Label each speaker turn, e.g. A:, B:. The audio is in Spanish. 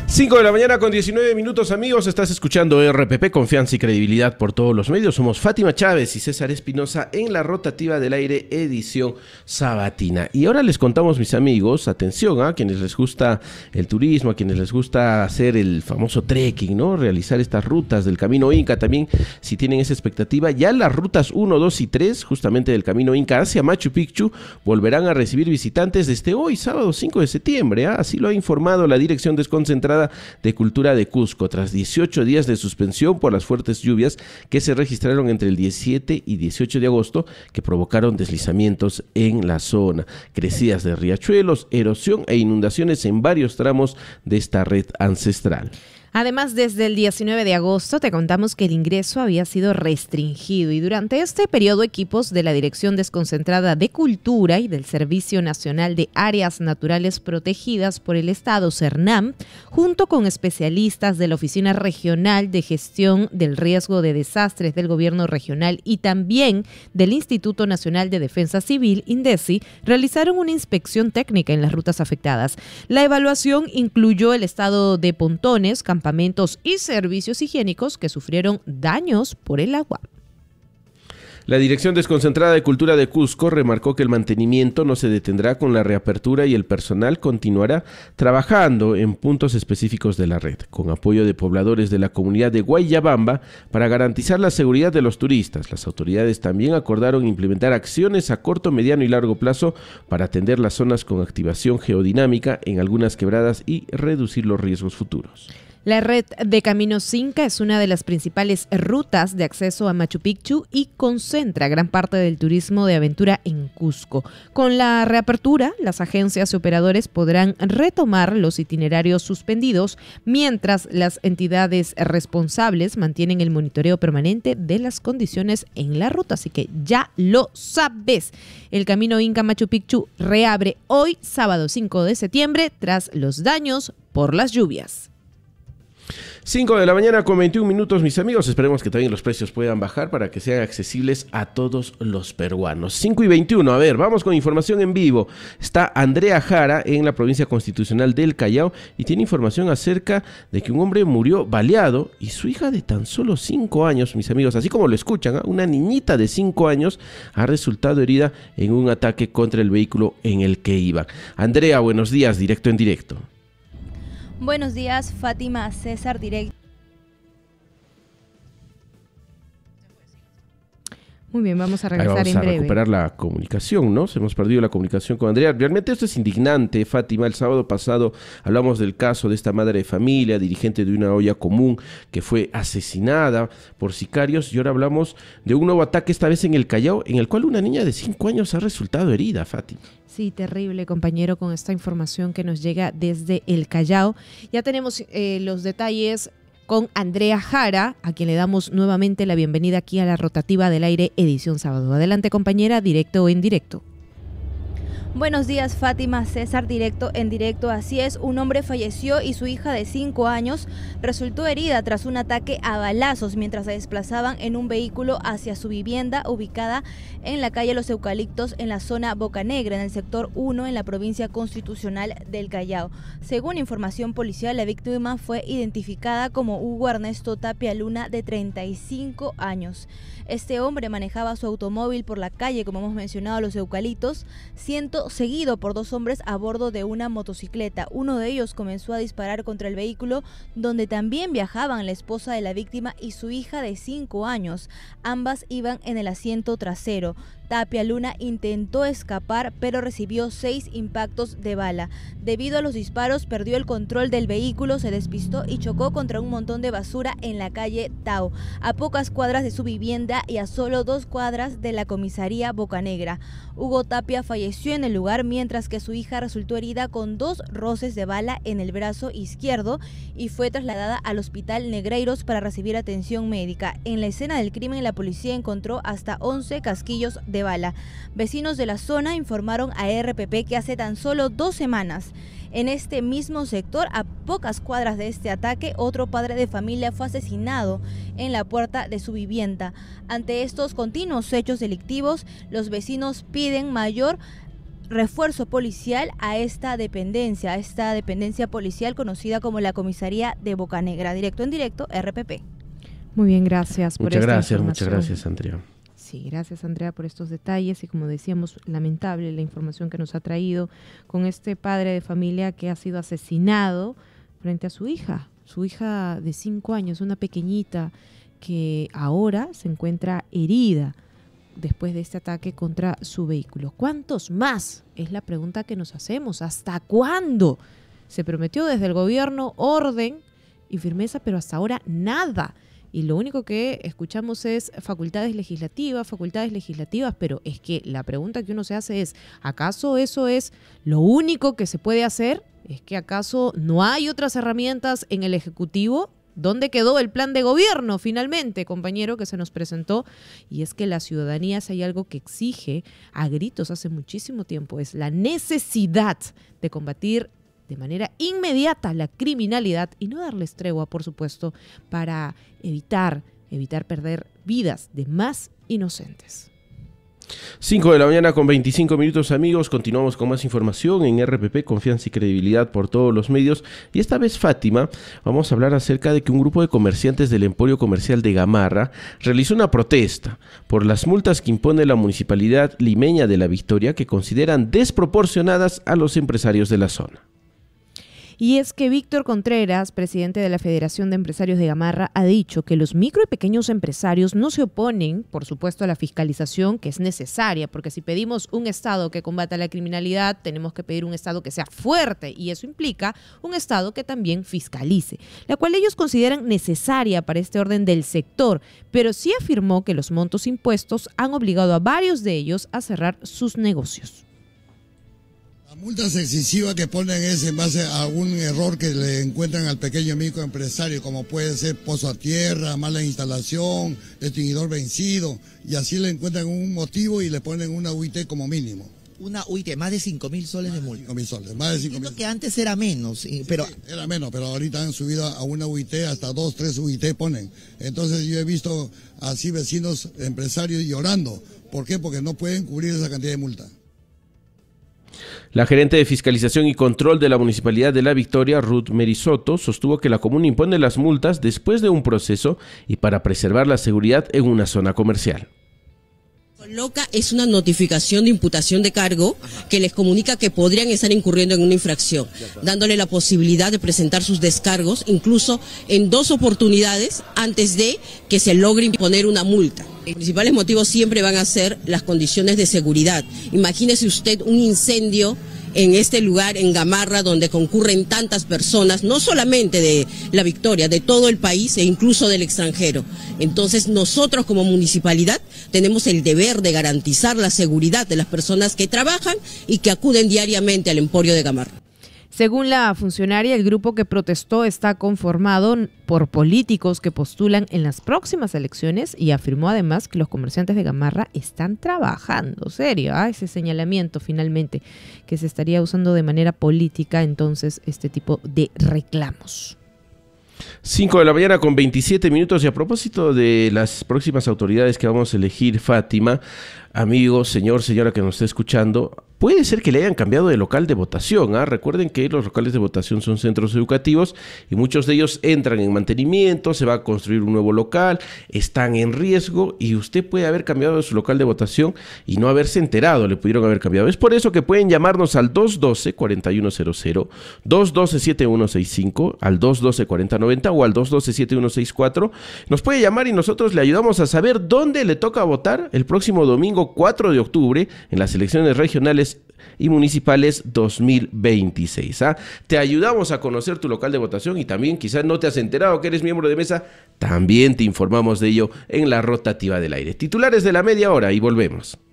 A: 5 de la mañana con 19 minutos, amigos. Estás escuchando RPP, confianza y credibilidad por todos los medios. Somos Fátima Chávez y César Espinosa en la rotativa del aire, edición sabatina. Y ahora les contamos, mis amigos, atención, a quienes les gusta el turismo, a quienes les gusta hacer el famoso trekking, ¿no? Realizar estas rutas del Camino Inca. También, si tienen esa expectativa, ya las rutas 1, 2 y 3, justamente del Camino Inca hacia Machu Picchu, volverán a recibir visitantes desde hoy, sábado 5 de septiembre. Así lo ha informado la Dirección Desconcentrada de Cultura de Cusco, tras 18 días de suspensión por las fuertes lluvias que se registraron entre el 17 y 18 de agosto, que provocaron deslizamientos en la zona, crecidas de riachuelos, erosión e inundaciones en varios tramos de esta red ancestral.
B: Además, desde el 19 de agosto te contamos que el ingreso había sido restringido y durante este periodo equipos de la Dirección Desconcentrada de Cultura y del Servicio Nacional de Áreas Naturales Protegidas por el Estado, CERNAM, junto con especialistas de la Oficina Regional de Gestión del Riesgo de Desastres del Gobierno Regional y también del Instituto Nacional de Defensa Civil, INDECI, realizaron una inspección técnica en las rutas afectadas. La evaluación incluyó el estado de pontones, campamentos y servicios higiénicos que sufrieron daños por el agua.
A: La Dirección Desconcentrada de Cultura de Cusco remarcó que el mantenimiento no se detendrá con la reapertura y el personal continuará trabajando en puntos específicos de la red, con apoyo de pobladores de la comunidad de Guayabamba para garantizar la seguridad de los turistas. Las autoridades también acordaron implementar acciones a corto, mediano y largo plazo para atender las zonas con activación geodinámica en algunas quebradas y reducir los riesgos futuros.
B: La red de Caminos Inca es una de las principales rutas de acceso a Machu Picchu y concentra gran parte del turismo de aventura en Cusco. Con la reapertura, las agencias y operadores podrán retomar los itinerarios suspendidos, mientras las entidades responsables mantienen el monitoreo permanente de las condiciones en la ruta. Así que ya lo sabes. El Camino Inca Machu Picchu reabre hoy, sábado 5 de septiembre, tras los daños por las lluvias.
A: 5 de la mañana con 21 minutos, mis amigos. Esperemos que también los precios puedan bajar para que sean accesibles a todos los peruanos. 5 y 21, a ver, vamos con información en vivo. Está Andrea Jara en la provincia constitucional del Callao y tiene información acerca de que un hombre murió baleado y su hija de tan solo 5 años, mis amigos, así como lo escuchan, una niñita de 5 años ha resultado herida en un ataque contra el vehículo en el que iba. Andrea, buenos días, directo en directo.
C: Buenos días, Fátima, César, directo.
B: Muy bien, vamos a regresar en breve.
A: Vamos a recuperar la comunicación, ¿no? Hemos perdido la comunicación con Andrea. Realmente esto es indignante, Fátima. El sábado pasado hablamos del caso de esta madre de familia, dirigente de una olla común, que fue asesinada por sicarios. Y ahora hablamos de un nuevo ataque, esta vez en el Callao, en el cual una niña de 5 años ha resultado herida, Fátima.
B: Sí, terrible, compañero, con esta información que nos llega desde el Callao. Ya tenemos los detalles con Andrea Jara, a quien le damos nuevamente la bienvenida aquí a la rotativa del aire, edición sábado. Adelante, compañera, directo o en directo.
C: Buenos días, Fátima, César, directo en directo. Así es, un hombre falleció y su hija de 5 años resultó herida tras un ataque a balazos mientras se desplazaban en un vehículo hacia su vivienda ubicada en la calle Los Eucaliptos en la zona Boca Negra, en el sector 1 en la provincia constitucional del Callao. Según información policial, la víctima fue identificada como Hugo Ernesto Tapia Luna, de 35 años. Este hombre manejaba su automóvil por la calle, como hemos mencionado, Los Eucaliptos, siendo seguido por 2 hombres a bordo de una motocicleta. Uno de ellos comenzó a disparar contra el vehículo, donde también viajaban la esposa de la víctima y su hija de 5 años. Ambas iban en el asiento trasero. Tapia Luna intentó escapar, pero recibió 6 impactos de bala. Debido a los disparos, perdió el control del vehículo, se despistó y chocó contra un montón de basura en la calle Tau, a pocas cuadras de su vivienda y a solo 2 cuadras de la comisaría Boca Negra. Hugo Tapia falleció en el lugar, mientras que su hija resultó herida con 2 roces de bala en el brazo izquierdo y fue trasladada al hospital Negreiros para recibir atención médica. En la escena del crimen, la policía encontró hasta 11 casquillos de bala. Vecinos de la zona informaron a RPP que hace tan solo 2 semanas, en este mismo sector, a pocas cuadras de este ataque, otro padre de familia fue asesinado en la puerta de su vivienda. Ante estos continuos hechos delictivos, los vecinos piden mayor refuerzo policial a esta dependencia policial conocida como la Comisaría de Bocanegra. Directo en directo, RPP.
B: Muy bien, gracias por esta información.
A: Muchas gracias, Andrea.
B: Sí, gracias, Andrea, por estos detalles y, como decíamos, lamentable la información que nos ha traído con este padre de familia que ha sido asesinado frente a su hija de 5 años, una pequeñita que ahora se encuentra herida después de este ataque contra su vehículo. ¿Cuántos más? Es la pregunta que nos hacemos. ¿Hasta cuándo? Se prometió desde el gobierno orden y firmeza, pero hasta ahora nada. Y lo único que escuchamos es facultades legislativas, pero es que la pregunta que uno se hace es, ¿acaso eso es lo único que se puede hacer? ¿Es que acaso no hay otras herramientas en el Ejecutivo? ¿Dónde quedó el plan de gobierno finalmente, compañero, que se nos presentó? Y es que la ciudadanía, si hay algo que exige a gritos hace muchísimo tiempo, es la necesidad de combatir de manera inmediata la criminalidad y no darles tregua, por supuesto, para evitar perder vidas de más inocentes.
A: 5 de la mañana con 25 minutos, amigos. Continuamos con más información en RPP, confianza y credibilidad por todos los medios. Y esta vez, Fátima, vamos a hablar acerca de que un grupo de comerciantes del Emporio Comercial de Gamarra realizó una protesta por las multas que impone la Municipalidad Limeña de La Victoria, que consideran desproporcionadas a los empresarios de la zona.
B: Y es que Víctor Contreras, presidente de la Federación de Empresarios de Gamarra, ha dicho que los micro y pequeños empresarios no se oponen, por supuesto, a la fiscalización que es necesaria, porque si pedimos un Estado que combata la criminalidad, tenemos que pedir un Estado que sea fuerte, y eso implica un Estado que también fiscalice, la cual ellos consideran necesaria para este orden del sector, pero sí afirmó que los montos impuestos han obligado a varios de ellos a cerrar sus negocios.
D: Las multas excesivas que ponen es en base a algún error que le encuentran al pequeño microempresario, como puede ser pozo a tierra, mala instalación, extinguidor vencido, y así le encuentran un motivo y le ponen una UIT como mínimo.
E: Una UIT, más de 5.000 soles de multa.
D: 5.000 soles, más de 5.000.
E: Entiendo que antes era menos, pero...
D: Sí, era menos, pero ahorita han subido a una UIT, hasta 2, 3 UIT ponen. Entonces yo he visto así vecinos empresarios llorando. ¿Por qué? Porque no pueden cubrir esa cantidad de multa.
A: La gerente de Fiscalización y Control de la Municipalidad de La Victoria, Ruth Merisoto, sostuvo que la comuna impone las multas después de un proceso y para preservar la seguridad en una zona comercial.
F: Coloca es una notificación de imputación de cargo que les comunica que podrían estar incurriendo en una infracción, dándole la posibilidad de presentar sus descargos, incluso en 2 oportunidades antes de que se logre imponer una multa. Los principales motivos siempre van a ser las condiciones de seguridad. Imagínese usted un incendio en este lugar, en Gamarra, donde concurren tantas personas, no solamente de La Victoria, de todo el país e incluso del extranjero. Entonces nosotros como municipalidad tenemos el deber de garantizar la seguridad de las personas que trabajan y que acuden diariamente al Emporio de Gamarra.
B: Según la funcionaria, el grupo que protestó está conformado por políticos que postulan en las próximas elecciones y afirmó además que los comerciantes de Gamarra están trabajando. Serio, ese señalamiento finalmente que se estaría usando de manera política entonces este tipo de reclamos.
A: 5 de la mañana con 27 minutos y a propósito de las próximas autoridades que vamos a elegir, Fátima, amigo, señora que nos esté escuchando, puede ser que le hayan cambiado de local de votación. Recuerden que los locales de votación son centros educativos y muchos de ellos entran en mantenimiento, se va a construir un nuevo local, están en riesgo y usted puede haber cambiado de su local de votación y no haberse enterado, le pudieron haber cambiado. Es por eso que pueden llamarnos al 212-4100, 212-7165, al 212-4090 o al 212-7164. Nos puede llamar y nosotros le ayudamos a saber dónde le toca votar el próximo domingo 4 de octubre en las elecciones regionales y municipales 2026. Te ayudamos a conocer tu local de votación y también quizás no te has enterado que eres miembro de mesa, también te informamos de ello en la rotativa del aire. Titulares de la media hora y volvemos.